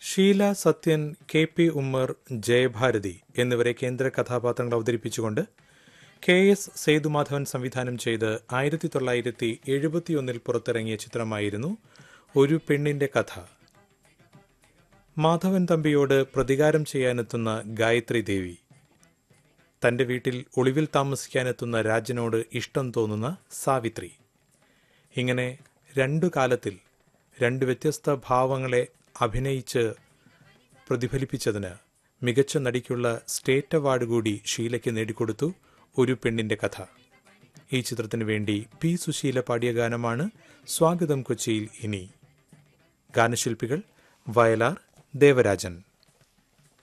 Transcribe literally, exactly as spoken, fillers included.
Sheela Sathyan, K P Ummer, Jayabharathi എന്നിവരെ കേന്ദ്ര കഥാപാത്രങ്ങൾ അവതരിപ്പിച്ചുകൊണ്ട് കെ എസ് സേതുമാധവൻ സംവിധാനം ചെയ്ത് ആയിരത്തി തൊള്ളായിരത്തി എഴുപത്തിയൊന്നിൽ പുറത്തിറങ്ങിയ ചിത്രമായിരുന്നു ഒരു പെണ്ണിന്റെ കഥ. മാധവൻ തമ്പിയോട് പ്രതികാരം ചെയ്യാനെത്തുന്ന ഗായത്രി ദേവി, തന്റെ വീട്ടിൽ ഒളിവിൽ താമസിക്കാനെത്തുന്ന രാജനോട് ഇഷ്ടം തോന്നുന്ന സാവിത്രി, ഇങ്ങനെ രണ്ടു കാലത്തിൽ രണ്ട് വ്യത്യസ്ത ഭാവങ്ങളെ അഭിനയിച്ച് പ്രതിഫലിപ്പിച്ചതിന് മികച്ച നടിക്കുള്ള സ്റ്റേറ്റ് അവാർഡ് കൂടി ഷീലയ്ക്ക് നേടിക്കൊടുത്തു ഒരു പെണ്ണിന്റെ കഥ. ഈ ചിത്രത്തിനു വേണ്ടി പി സുശീല പാടിയ ഗാനമാണ് സ്വാഗതം കൊച്ചിയിൽ ഇനി. ഗാനശില്പികൾ വയലാർ, ദേവരാജൻ.